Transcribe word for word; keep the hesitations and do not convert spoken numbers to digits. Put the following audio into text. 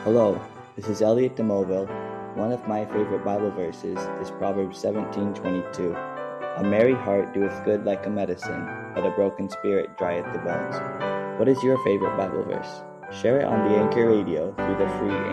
Hello, this is Elliot DeMoville. One of my favorite Bible verses is Proverbs seventeen twenty-two. A merry heart doeth good like a medicine, but a broken spirit drieth the bones. What is your favorite Bible verse? Share it on the Anchor Radio through the free